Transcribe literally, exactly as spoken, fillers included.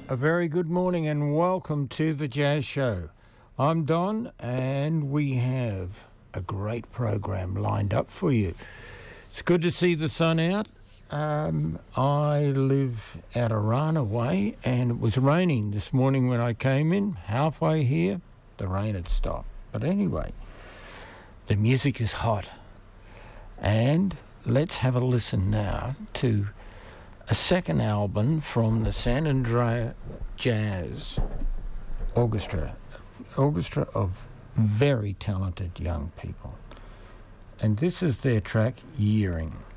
A very good morning and welcome to the Jazz Show. I'm Don and we have a great program lined up for you. It's good to see the sun out. Um, I live out Arana way and it was raining this morning when I came in. Halfway here, the rain had stopped. But anyway, the music is hot. And let's have a listen now to a second album from the San Andrea Jazz Orchestra, orchestra of very talented young people. And this is their track, Yearing.